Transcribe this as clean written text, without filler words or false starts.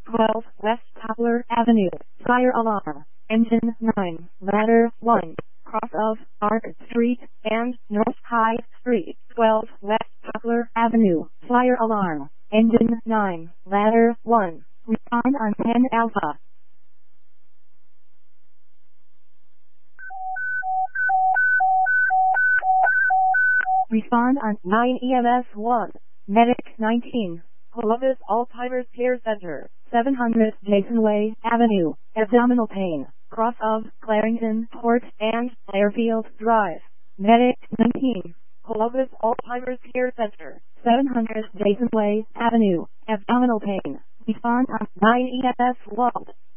12 West Poplar Avenue, fire alarm, engine 9, ladder 1, cross of Arc Street and North High Street, 12 West Poplar Avenue, fire alarm, engine 9, ladder 1, respond on 10 Alpha. Respond on 9 EMS 1, Medic 19, Clovis Alzheimer's Care Center, 700 Jason Way Avenue, abdominal pain, cross of Clarington Court and Airfield Drive, Medic 19, Clovis Alzheimer's Care Center, 700 Jason Way Avenue, abdominal pain, respond on 9 EMS 1.